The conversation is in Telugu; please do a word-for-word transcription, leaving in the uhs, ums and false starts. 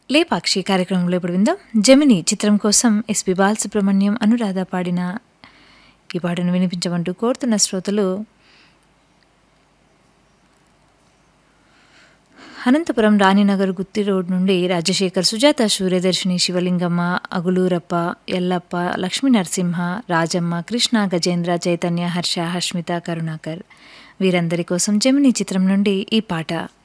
లేపాక్షి కార్యక్రమంలో ఇప్పుడు విందాం. జమిని చిత్రం కోసం ఎస్పి బాలసుబ్రహ్మణ్యం, అనురాధ పాడిన ఈ పాటను వినిపించమంటూ కోరుతున్న శ్రోతలు అనంతపురం రాణినగర్ గుత్తి రోడ్ నుండి రాజశేఖర్, సుజాత, సూర్యదర్శిని, శివలింగమ్మ, అగులూరప్ప, ఎల్లప్ప, లక్ష్మీ నరసింహ, రాజమ్మ, కృష్ణ, గజేంద్ర, చైతన్య, హర్ష, హర్షిత, కరుణాకర్ వీరందరి కోసం జమిని చిత్రం నుండి ఈ పాట.